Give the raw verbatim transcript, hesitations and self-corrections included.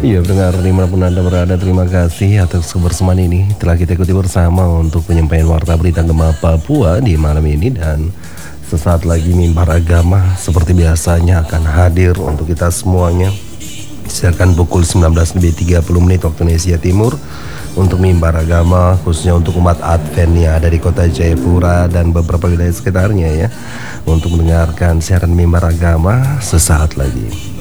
Iya, pendengar dimanapun Anda berada, terima kasih atas kebersamaan ini telah kita ikuti bersama untuk penyampaian warta berita Gema Papua di malam ini. Dan sesaat lagi mimbar agama seperti biasanya akan hadir untuk kita semuanya. Siarkan pukul sembilan belas lebih tiga puluh menit waktu Indonesia Timur untuk mimbar agama, khususnya untuk umat Advent yang ada di kota Jayapura dan beberapa wilayah sekitarnya ya, untuk mendengarkan siaran mimbar agama sesaat lagi.